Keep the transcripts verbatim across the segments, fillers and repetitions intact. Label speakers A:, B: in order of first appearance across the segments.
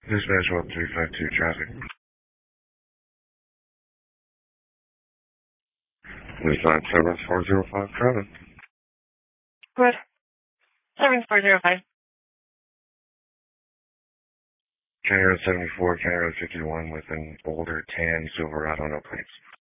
A: Dispatch one three five two traffic. Resign seven four zero five traffic.
B: Good. seven four zero five.
A: County Road seventy-four, County Road fifty-one with an older tan Silverado, no plates.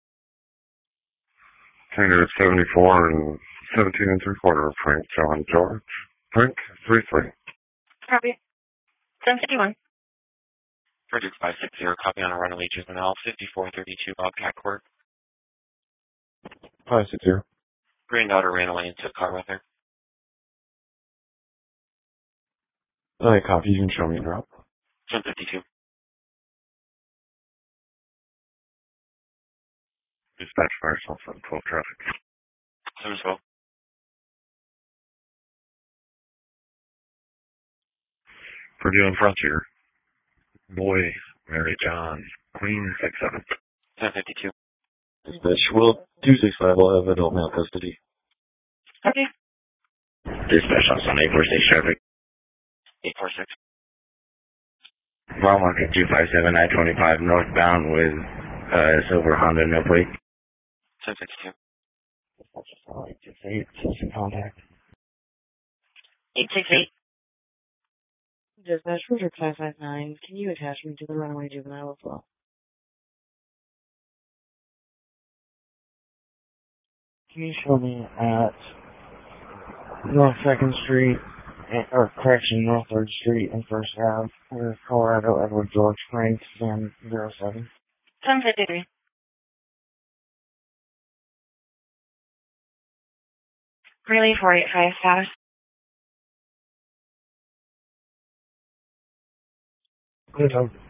A: County Road seventy-four and seventeen and three quarter, Frank John George. Frank, three three.
B: Copy. seven fifty-one.
C: Frederick five six zero, copy on a runaway juvenile, fifty-four thirty-two Bobcat Court.
A: five six zero.
C: Granddaughter ran away and took car with her.
A: Alright, copy, you can show me a drop.
C: ten fifty-two.
A: Dispatch fire cell seven twelve traffic.
C: seven twelve.
A: Purdue and Frontier. Boy, Mary John. Queen six seven.
C: ten fifty-two.
D: Dispatch, well, two six five will have adult male custody.
B: Okay.
A: Dispatch also on eight four six traffic.
C: eight four six.
A: Mile market two five seven I twenty-five northbound with uh, silver Honda, no plate.
C: ten fifty-two.
A: eight six eight, system contact.
B: eight six eight.
E: Dispatch Frederick five five nine, can you attach me to the runaway juvenile as well?
F: Can you show me at North second Street, or correction, North third Street and First Ave, with Colorado Edward George Frank, Sam zero seven?
B: seven fifty-three. Really, four eight five status.
F: Good job.